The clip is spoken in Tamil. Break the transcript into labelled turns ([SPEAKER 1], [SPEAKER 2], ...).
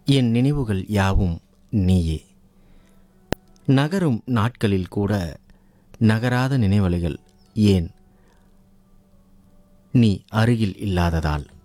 [SPEAKER 1] என் நினைவுகள் யாவும் நீயே. நகரும் நாட்களில் கூட நகராத நினைவலைகள் ஏன் நீ அருகில் இல்லாததால்.